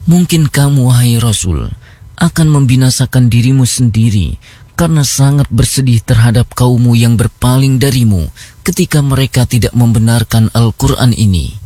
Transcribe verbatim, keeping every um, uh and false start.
Mungkin kamu, wahai Rasul, akan membinasakan dirimu sendiri karena sangat bersedih terhadap kaummu yang berpaling darimu ketika mereka tidak membenarkan Al-Quran ini.